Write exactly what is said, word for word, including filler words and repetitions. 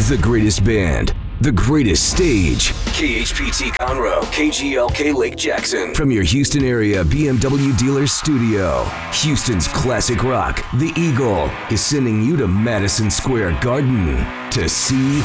The greatest band, the greatest stage. K H P T Conroe, K G L K Lake Jackson. From your Houston area B M W dealer studio, Houston's classic rock, The Eagle, is sending you to Madison Square Garden to see